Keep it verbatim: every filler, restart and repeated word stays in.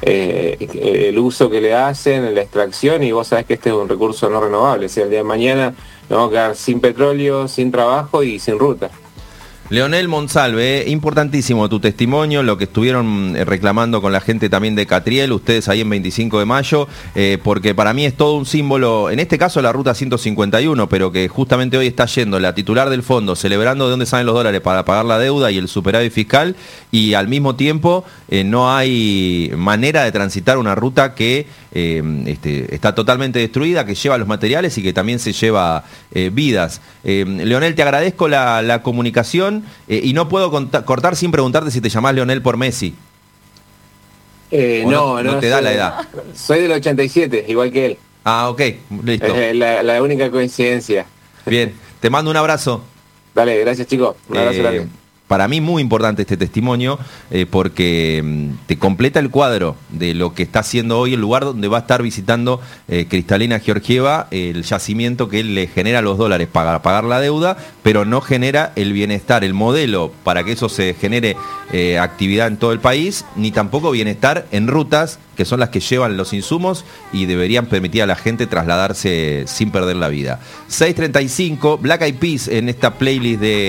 eh, el uso que le hacen, la extracción, y vos sabés que este es un recurso no renovable. O sea, el día de mañana nos vamos a quedar sin petróleo, sin trabajo y sin ruta. Leonel Monsalve, eh, importantísimo tu testimonio, lo que estuvieron reclamando con la gente también de Catriel, ustedes ahí en veinticinco de mayo, eh, porque para mí es todo un símbolo, en este caso la ruta ciento cincuenta y uno, pero que justamente hoy está yendo la titular del fondo, celebrando de dónde salen los dólares para pagar la deuda y el superávit fiscal, y al mismo tiempo eh, no hay manera de transitar una ruta que eh, este, está totalmente destruida, que lleva los materiales y que también se lleva eh, vidas. Eh, Leonel, te agradezco la, la comunicación. Eh, y no puedo cortar sin preguntarte si te llamás Leonel por Messi. Eh, no, no, no, no te soy, da la edad. Soy del ochenta y siete, igual que él. Ah, ok, listo. Es la, la única coincidencia. Bien, te mando un abrazo. Dale, gracias chicos. Un abrazo eh, grande. Para mí muy importante este testimonio eh, porque mm, te completa el cuadro de lo que está haciendo hoy el lugar donde va a estar visitando eh, Cristalina Georgieva, el yacimiento que le genera los dólares para pagar la deuda, pero no genera el bienestar, el modelo para que eso se genere eh, actividad en todo el país, ni tampoco bienestar en rutas que son las que llevan los insumos y deberían permitir a la gente trasladarse sin perder la vida. seis treinta y cinco, Black Eyed Peas en esta playlist de